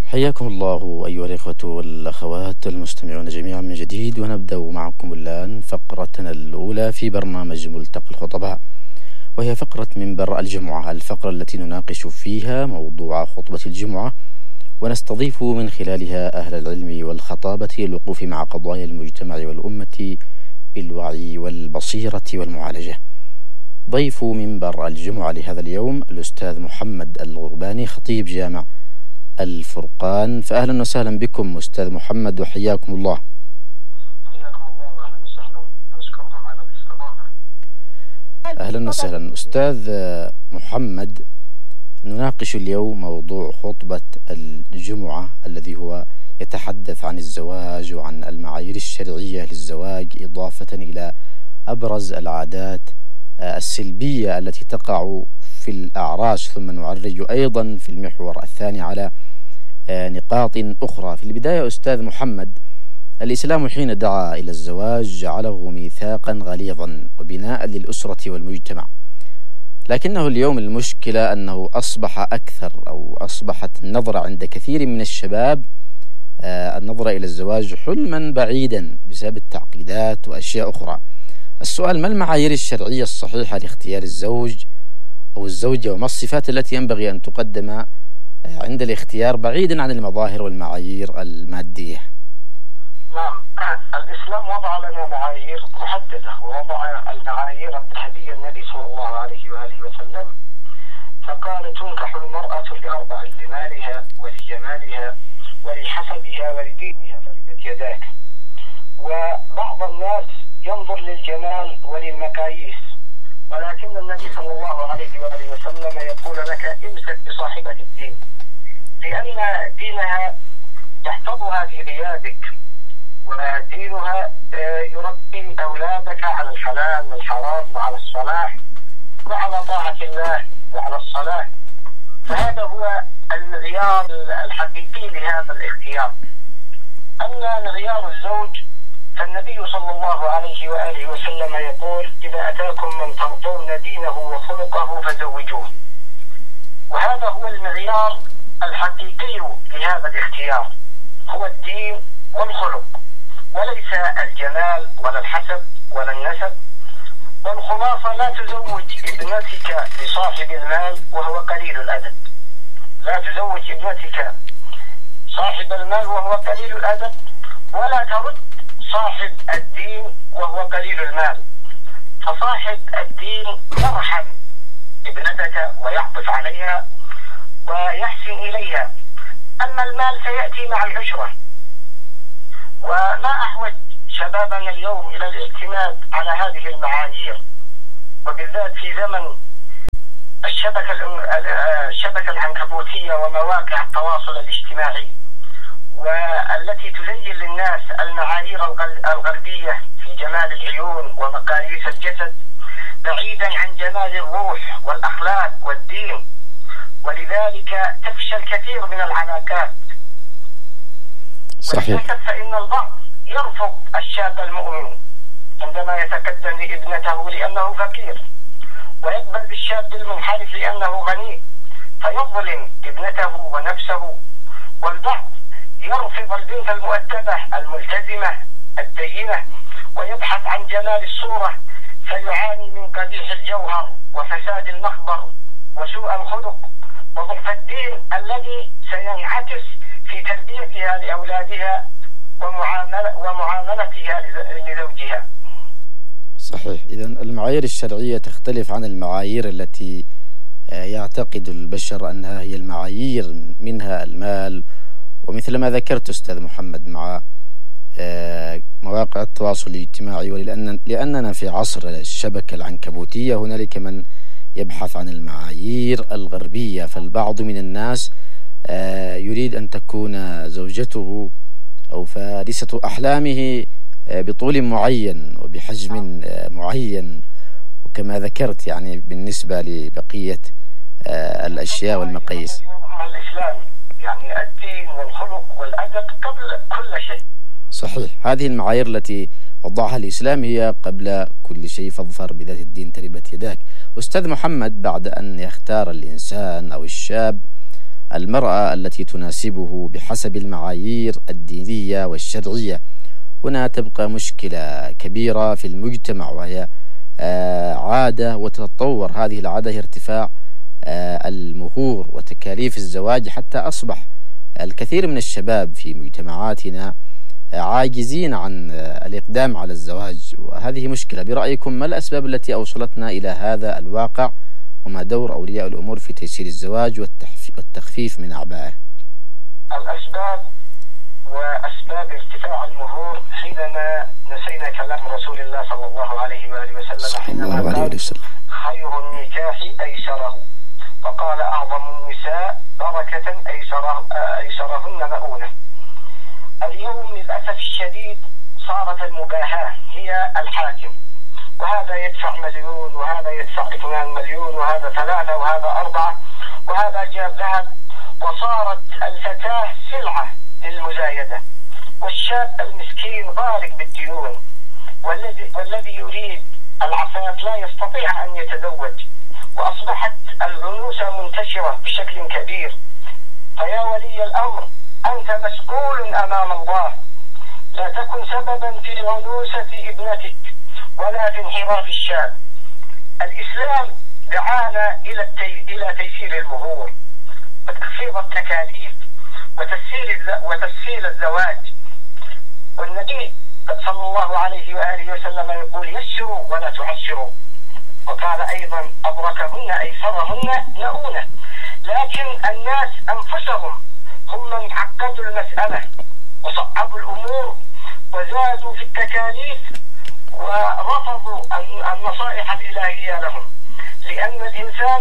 حياكم الله أيها الإخوة والأخوات المستمعون جميعا من جديد، ونبدأ معكم الآن فقرتنا الأولى في برنامج ملتقى الخطباء، وهي فقرة منبر الجمعة، الفقرة التي نناقش فيها موضوع خطبة الجمعة، ونستضيف من خلالها أهل العلم والخطابة للوقوف مع قضايا المجتمع والأمة بالوعي والبصيرة والمعالجة. ضيف منبر الجمعة لهذا اليوم الأستاذ محمد الغرباني، خطيب جامع الفرقان. فأهلا وسهلا بكم أستاذ محمد وحياكم الله. حياكم الله وأهلا وسهلا، أشكركم على الاستضافة. أهلا وسهلا أستاذ محمد. نناقش اليوم موضوع خطبة الجمعة الذي هو يتحدث عن الزواج وعن المعايير الشرعية للزواج، إضافة إلى أبرز العادات السلبية التي تقع في الأعراس، ثم نعرج أيضا في المحور الثاني على نقاط أخرى. في البداية أستاذ محمد، الإسلام حين دعا إلى الزواج جعله ميثاقا غليظا وبناء للأسرة والمجتمع، لكنه اليوم المشكلة أنه أصبحت النظرة عند كثير من الشباب النظرة إلى الزواج حلما بعيدا بسبب التعقيدات وأشياء أخرى. السؤال: ما المعايير الشرعية الصحيحة لاختيار الزوج أو الزوجة، وما الصفات التي ينبغي أن تقدم عند الاختيار بعيدا عن المظاهر والمعايير المادية؟ نعم، الإسلام وضع لنا معايير محددة، ووضع المعايير الذهبية النبي صلى الله عليه وآله وسلم، فقال: تنكح المرأة لأربع: لمالها ولجمالها ولحسبها ولدينها فربت يداك. وبعض الناس ينظر للجمال وللمقاييس، ولكن النبي صلى الله عليه وآله وسلم يقول لك: امسك بصاحبة الدين، لأن دينها يحفظها في غيابك، ودينها يربي أولادك على الحلال والحرام وعلى الصلاح وعلى طاعة الله وعلى الصلاة. فهذا هو المعيار الحقيقي لهذا الاختيار. أما معيار الزوج فالنبي صلى الله عليه وآله وسلم يقول: إذا أتاكم من ترضون دينه وخلقه فزوجوه. وهذا هو المعيار الحقيقي لهذا الاختيار، هو الدين والخلق، وليس الجمال ولا الحسب ولا النسب. والخلاصة: لا تزوج ابنتك لصاحب المال وهو قليل الأدب، لا تزوج ابنتك صاحب المال وهو قليل الأدب، ولا ترد صاحب الدين وهو قليل المال. فصاحب الدين يرحم ابنتك ويعطف عليها ويحسن إليها، أما المال سيأتي مع العشرة. وما أحوج شبابنا اليوم إلى الاعتماد على هذه المعايير، وبالذات في زمن الشبكة العنكبوتية ومواقع التواصل الاجتماعي، والتي تزين للناس المعايير الغربية في جمال العيون ومقاييس الجسد، بعيدا عن جمال الروح والأخلاق والدين، ولذلك تفشل كثير من العلاقات. صحيح. فإن البعض يرفض الشاب المؤمن عندما يتقدم لابنته لأنه فقير، ويقبل بالشاب المنحرف لأنه غني، فيظلم ابنته ونفسه. والبعض يرفض البنت المؤدبة الملتزمة الدينة ويبحث عن جمال الصورة، فيعاني من قبيح الجوهر وفساد المخبر وسوء الخلق وضعف الدين الذي سينعكس في تربيتها لأولادها ومعاملتها لزوجها. صحيح. إذن المعايير الشرعية تختلف عن المعايير التي يعتقد البشر أنها هي المعايير، منها المال، ومثل ما ذكرت أستاذ محمد مع مواقع التواصل الاجتماعي. لأننا في عصر الشبكة العنكبوتية هنالك من يبحث عن المعايير الغربية، فالبعض من الناس يريد أن تكون زوجته أو فارسة أحلامه بطول معين وبحجم معين، وكما ذكرت يعني بالنسبة لبقية الأشياء والمقاييس. الإسلام يعني الدين والخلق والأدب قبل كل شيء. صحيح. هذه المعايير التي وضعها الإسلام هي قبل كل شيء، فاظفر بذات الدين تربت يداك. أستاذ محمد، بعد أن يختار الإنسان أو الشاب المرأة التي تناسبه بحسب المعايير الدينية والشرعية. هنا تبقى مشكلة كبيرة في المجتمع، وهي عادة، وتتطور هذه العادة هي ارتفاع المهور وتكاليف الزواج، حتى أصبح الكثير من الشباب في مجتمعاتنا عاجزين عن الإقدام على الزواج، وهذه مشكلة. برأيكم ما الأسباب التي أوصلتنا إلى هذا الواقع، وما دور أولياء الأمور في تيسير الزواج والتخفيف من أعبائه؟ الأسباب وأسباب ارتفاع المهور حينما نسينا كلام رسول الله صلى الله عليه وآله وسلم حينما قال خير النكاح أيسره، وقال أعظم النساء بركة أيسرهن مؤونة. اليوم للأسف الشديد صارت المباهاة هي الحاكم، وهذا يدفع 1,000,000 وهذا يدفع 2,000,000 وهذا 3 وهذا 4 وهذا جاب ذهب، وصارت الفتاة سلعة للمزايدة، والشاب المسكين غارق بالديون، والذي يريد العفاف لا يستطيع أن يتزوج، وأصبحت العنوسة منتشرة بشكل كبير. فيا ولي الأمر، أنت مسؤول أمام الله، لا تكن سببا في عنوسة ابنتك ولا في انحراف الشاب. الإسلام دعانا إلى تيسير المهور وتخفيض التكاليف وتسهيل الزواج، والنبي صلى الله عليه وآله وسلم يقول يسروا ولا تعسروا، وقال أيضا أبركهن أيسرهن مؤونة. لكن الناس أنفسهم هم من عقدوا المسألة وصعبوا الأمور وزادوا في التكاليف ورفضوا النصائح الإلهية لهم، لأن الإنسان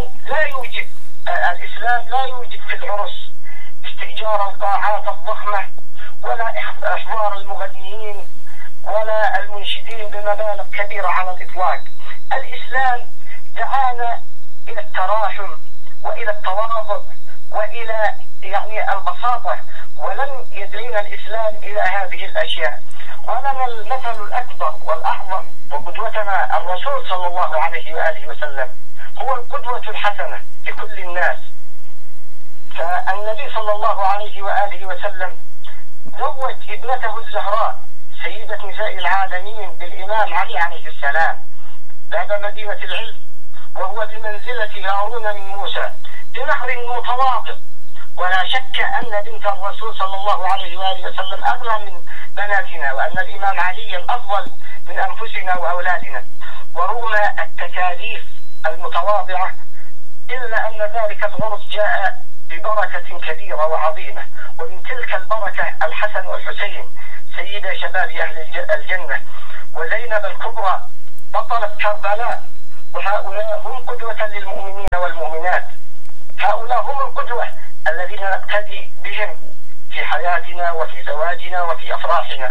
الإسلام لا يوجد في العرس استئجار القاعات الضخمة ولا إحضار المغنيين ولا المنشدين بمبالغ كبيرة على الإطلاق. الإسلام دعانا إلى التراحم وإلى التواضع وإلى البساطة، ولم يدعينا الإسلام إلى هذه الأشياء. ولنا المثل الأكبر والأعظم وقدوتنا الرسول صلى الله عليه وآله وسلم، هو القدوة الحسنة لكل الناس. فالنبي صلى الله عليه وآله وسلم زوج ابنته الزهراء سيدة نساء العالمين بالإمام علي عليه السلام باب مدينة العلم، وهو بمنزلة هارون من موسى بنهر متواضع. ولا شك أن بنت الرسول صلى الله عليه وآله وسلم أغلى من بناتنا، وأن الإمام علي أفضل من أنفسنا وأولادنا، ورغم التكاليف المتواضعة إلا أن ذلك العرس جاء ببركة كبيرة وعظيمة، ومن تلك البركة الحسن والحسين سيدا شباب أهل الجنة، وزينب الكبرى بطلت كربلاء، وهؤلاء هم قدوة للمؤمنين والمؤمنات. هؤلاء هم القدوة الذين نقتدي بهم في حياتنا وفي زواجنا وفي أفراحنا.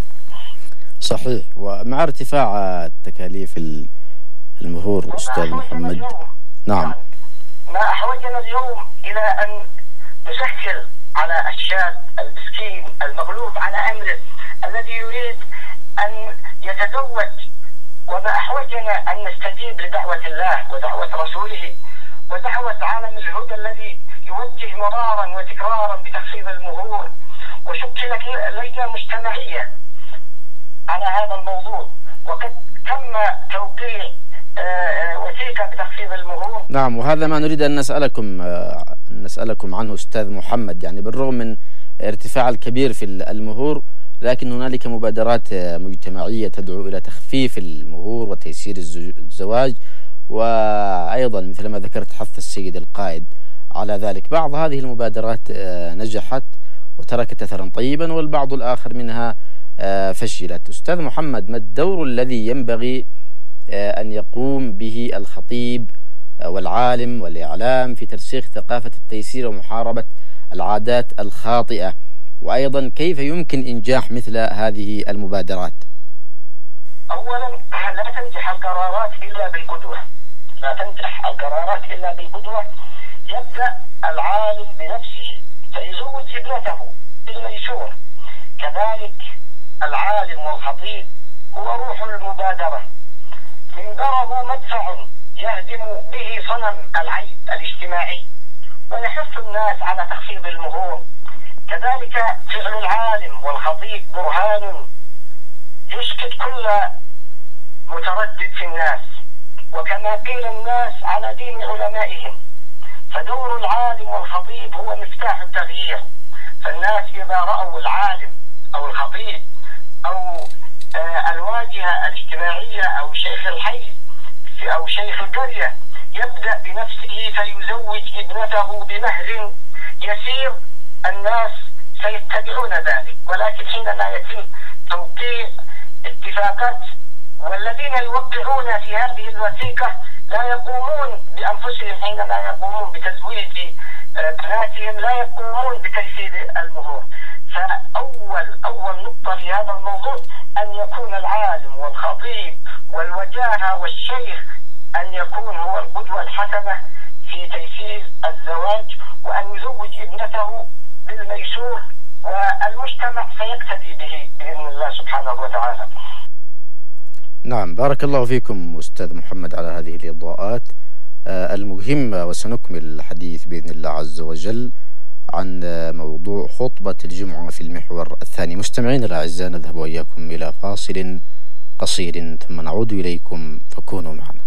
صحيح. ومع ارتفاع تكاليف المهور أستاذ محمد، نعم، ما أحوجنا اليوم إلى أن نسهل على الشاب المسكين المغلوب على أمره الذي يريد أن يتزوج، وما أحوجنا أن نستجيب لدعوة الله ودعوة رسوله ودعوة عالم الهدى الذي يوجه مرارا وتكرارا بتخفيض المهور. وشكلت لجنة مجتمعية على هذا الموضوع، وقد تم توقيع وثيقة بتخفيض المهور. نعم، وهذا ما نريد أن نسألكم عنه أستاذ محمد. يعني بالرغم من ارتفاع الكبير في المهور، لكن هنالك مبادرات مجتمعية تدعو إلى تخفيف المهور وتيسير الزواج، وأيضا مثل ما ذكرت حث السيد القائد على ذلك. بعض هذه المبادرات نجحت وتركت أثرا طيبا، والبعض الآخر منها فشلت. أستاذ محمد، ما الدور الذي ينبغي أن يقوم به الخطيب والعالم والإعلام في ترسيخ ثقافة التيسير ومحاربة العادات الخاطئة، وأيضا كيف يمكن إنجاح مثل هذه المبادرات؟ أولا، لا تنجح القرارات إلا بالقدوة، لا تنجح القرارات إلا بالقدوة. يبدأ العالم بنفسه فيزوج ابنته بالميسور، كذلك العالم والخطيب هو روح المبادرة، منبره مدفع يهدم به صنم العيب الاجتماعي، ويحث الناس على تخفيض المهور. كذلك فعل العالم والخطيب برهان يسكت كل متردد في الناس، وكما قيل الناس على دين علمائهم، فدور العالم والخطيب هو مفتاح التغيير. فالناس إذا رأوا العالم أو الخطيب أو الواجهة الاجتماعية أو شيخ الحي أو شيخ القرية يبدأ بنفسه فيزوج ابنته بمهر يسير، الناس سيتبعون ذلك. ولكن حينما يتم توقيع اتفاقات والذين يوقعون في هذه الوثيقة لا يقومون بأنفسهم، حينما يقومون بتزويج بناتهم لا يقومون بتيسير المهور. فأول نقطة في هذا الموضوع أن يكون العالم والخطيب والوجاهة والشيخ أن يكون هو القدوة الحسنة في تيسير الزواج، وأن يزوج ابنته بالميسور، والمجتمع سيقتدي به بإذن الله سبحانه وتعالى. نعم، بارك الله فيكم أستاذ محمد على هذه الإضاءات المهمة. وسنكمل الحديث بإذن الله عز وجل عن موضوع خطبة الجمعة في المحور الثاني. مستمعين الأعزاء، نذهب وإياكم إلى فاصل قصير ثم نعود إليكم، فكونوا معنا.